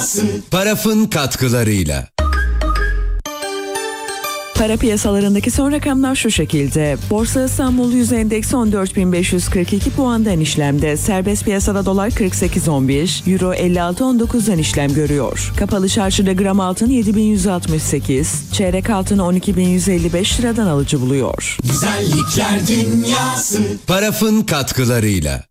Paraf'ın katkılarıyla. Para piyasalarındaki son rakamlar şu şekilde. Borsa İstanbul Yüz Endeksi 14.542 puandan işlemde. Serbest piyasada dolar 48.11, euro 56.19'dan işlem görüyor. Kapalı çarşıda gram altın 7.168, çeyrek altın 12.155 liradan alıcı buluyor. Güzellikler dünyası. Paraf'ın katkılarıyla.